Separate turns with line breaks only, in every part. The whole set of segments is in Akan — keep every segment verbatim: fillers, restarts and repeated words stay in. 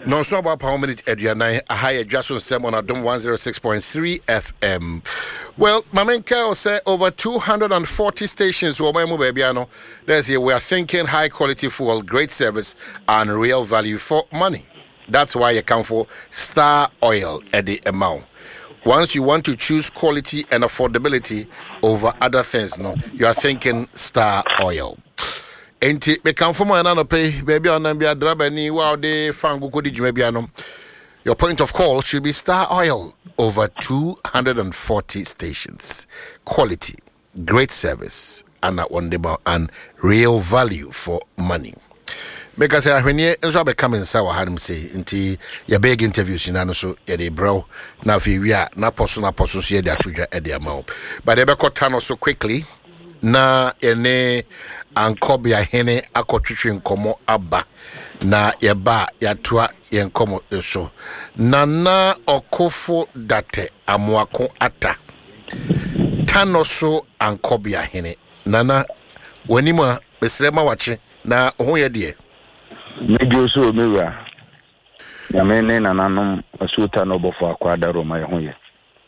No, so about how many Edriana, a higher Jason Sem on Adom one oh six point three F M. Well, Mamenka say over two hundred forty stations. Babyano. There's here we are thinking high quality fuel, great service, and real value for money. That's why you come for Star Oil at the amount. Once you want to choose quality and affordability over other things, no, you are thinking Star Oil. Enti me kan fomo na no pay baby on bia drabani wow de fangu kodi jumebiano. Your point of call should be Star Oil. Over two hundred forty stations, quality, great service, and that one and real value for money. Because I when you so be coming sawa hanum say nti ya big interviews in so ya de bro na fi wi a na poso na poso so ya de atodwa e de ama. But they be cut so quickly na ene ankobia hene akotwetwe nkomo aba na yeba yatoa yenkomo so nana okofo date amoako ata tanoso ankobia hene nana wanima besrema wache na ho ye de
mejo so mewa ya mene nananom asuta no bofo akwada roma ye ho ye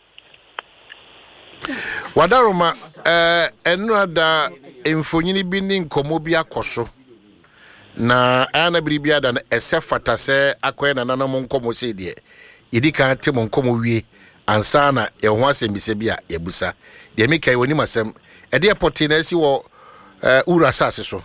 wadaroma eh enrada emfonyini bi ni nkomo bi akoso na ana biribia da na esefata se akoye na nanom nkomo se de yidi kan temo nkomo wie ansa na ye ho asembise bi a yebusa de me kai woni masem e de poti na si wo eh ura sase so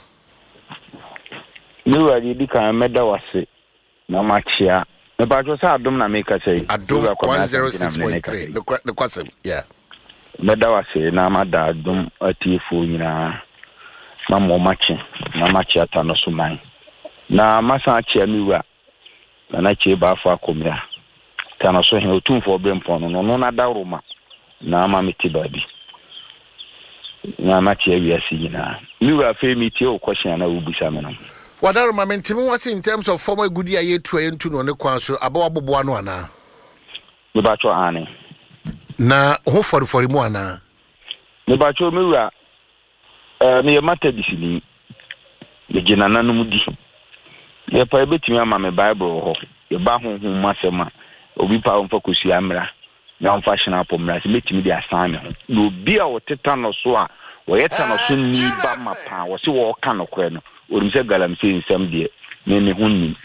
ni wa yidi kan meda wase na machia me ba jo sa adom na me ka sei
adom one oh six point three the question yeah
meda wase na mada adom atiefo nyina na mo machi na machi ata no so man na masa achia miwa na na chi ba afa akomia tano so he otumfo brempon no no na da roma na ma meti babi na machi awia si nyina miwa fe meti o question na ubusa me no
wadaroma mentimi wase in terms of former goodie ayetu ayentu no ne kwan so aba waboboa no ana
me ba cho ane
na ho for for mu ana
me ba cho miwa eh me mata disini me gina nanum di ye pa ebetimi ama me bible ho ye ba ho ho masema obi pa on focus ya mra na on fashion up mra se betimi di asane ho no bi a woteta no so a wo yeta no so ni ba mapa wo se wo ka no kwe no orimse galam se nsam de me me hunni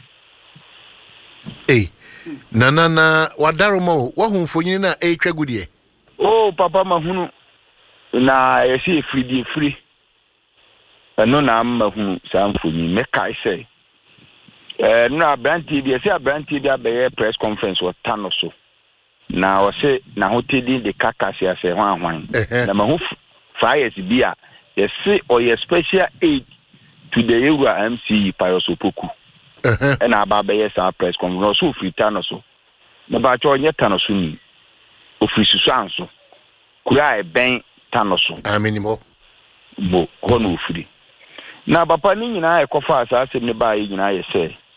eh nana na wadaroma wo ho mfonyini na etwa gudie
oh papa mahunu na yesi free di free no na mahunu samfoni me kai say eh na branti bi yesi branti bi abaye press conference what tano so na wo se na hoteli de kakasi ase hwan hwan na mahu fires bi a yesi or your special aid to the Ewa M C Payosopoku and ababaye sa press conference so free tano so na ba cho nye tano so ni ofisi so anso kura e ben tano so
aminimo
bo kono free na papa ni nyina e kofa asase ne ba yi nyina ye se